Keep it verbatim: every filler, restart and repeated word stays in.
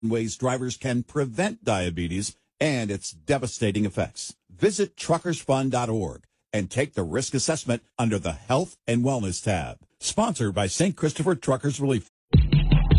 ways drivers can prevent diabetes and its devastating effects. Visit truckers fund dot org and take the risk assessment under the Health and Wellness tab. Sponsored by Saint Christopher Truckers Relief.